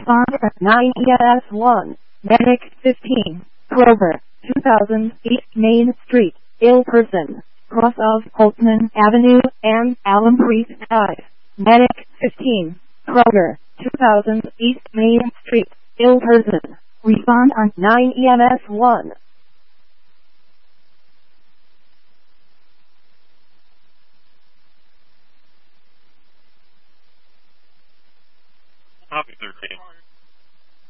Respond at 9 EMS 1. Medic 15. Kroger, 2008 Main Street, ill person, cross of Holtman Avenue and Alum Creek Drive. Medic 15. Kroger, 2008 Main Street, ill person. Respond on 9 EMS 1.